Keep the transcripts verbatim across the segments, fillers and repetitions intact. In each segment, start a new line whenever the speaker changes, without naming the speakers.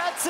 Herzi!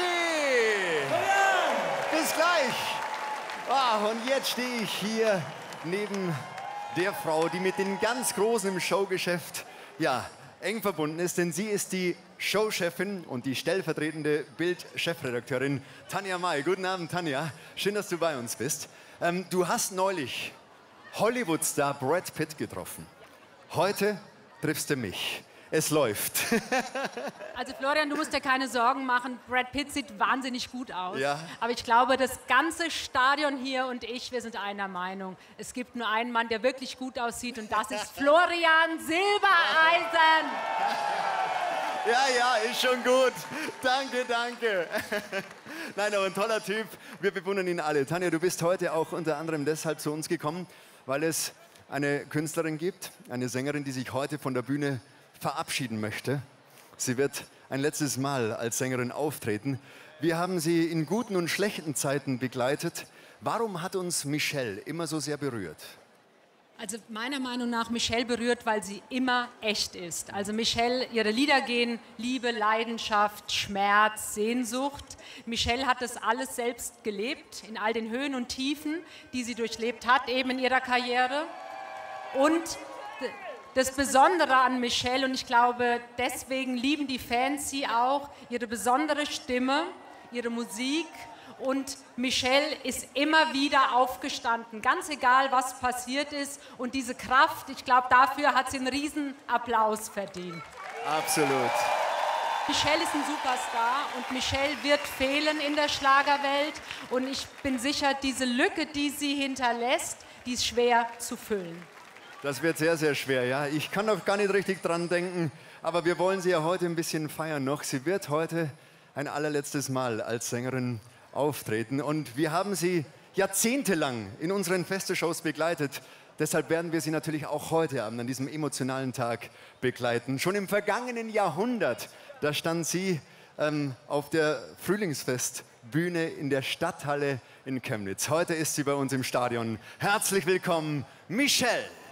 Bis gleich! Ah, und jetzt stehe ich hier neben der Frau, die mit den ganz Großen im Showgeschäft ja, eng verbunden ist, denn sie ist die Showchefin und die stellvertretende Bild-Chefredakteurin Tanja May. Guten Abend, Tanja. Schön, dass du bei uns bist. Ähm, du hast neulich Hollywood-Star Brad Pitt getroffen. Heute triffst du mich. Es läuft.
Also Florian, du musst dir keine Sorgen machen. Brad Pitt sieht wahnsinnig gut aus.
Ja.
Aber ich glaube, das ganze Stadion hier und ich, wir sind einer Meinung. Es gibt nur einen Mann, der wirklich gut aussieht und das ist Florian Silbereisen.
Ja, ja, ist schon gut. Danke, danke. Nein, aber ein toller Typ. Wir bewundern ihn alle. Tanja, du bist heute auch unter anderem deshalb zu uns gekommen, weil es eine Künstlerin gibt, eine Sängerin, die sich heute von der Bühne verabschieden möchte. Sie wird ein letztes Mal als Sängerin auftreten. Wir haben sie in guten und schlechten Zeiten begleitet. Warum hat uns Michelle immer so sehr berührt?
Also meiner Meinung nach Michelle berührt, weil sie immer echt ist. Also Michelle, ihre Lieder gehen Liebe, Leidenschaft, Schmerz, Sehnsucht. Michelle hat das alles selbst gelebt, in all den Höhen und Tiefen, die sie durchlebt hat, eben in ihrer Karriere. Und das Besondere an Michelle, und ich glaube, deswegen lieben die Fans sie auch, ihre besondere Stimme, ihre Musik. Und Michelle ist immer wieder aufgestanden, ganz egal, was passiert ist. Und diese Kraft, ich glaube, dafür hat sie einen riesen Applaus verdient.
Absolut.
Michelle ist ein Superstar und Michelle wird fehlen in der Schlagerwelt. Und ich bin sicher, diese Lücke, die sie hinterlässt, die ist schwer zu füllen.
Das wird sehr, sehr schwer, ja. Ich kann auch gar nicht richtig dran denken, aber wir wollen sie ja heute ein bisschen feiern noch. Sie wird heute ein allerletztes Mal als Sängerin auftreten und wir haben sie jahrzehntelang in unseren Feste-Shows begleitet. Deshalb werden wir sie natürlich auch heute Abend an diesem emotionalen Tag begleiten. Schon im vergangenen Jahrhundert, da stand sie ähm, auf der Frühlingsfestbühne in der Stadthalle in Chemnitz. Heute ist sie bei uns im Stadion. Herzlich willkommen, Michelle!